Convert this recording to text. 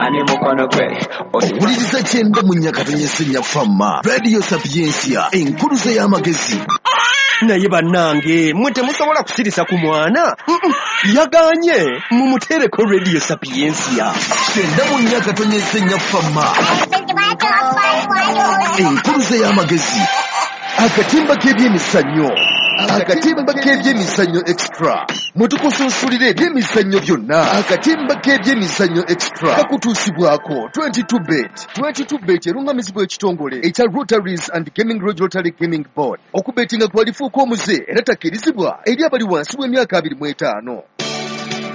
Owuliriza kyenda mu Nyakato Nyesenya Fama Radio Sapiensia enkuluze y'amagezi. Naye bannange mwe temusobola kusirisa ku mwana yaganye mumutereko Radio Sapiensia. Kyenda mu Nyakato Nyesenya Fama enkuluze y'amagezi. Akatimba k'ebyemizannyo akatimba k'ebyemizannyo extra mutukusunsulira ebyemizannyo byonna. Akatimba k'ebyemizannyo extra kakutuusibwako 22bet erungamizibwa ekitongole ekya Rotaries and Gaming Rotary Gaming Board. Okubetinga kwalifuuka omuze era takkirizibwa eri abali wansi w'emyaka 25.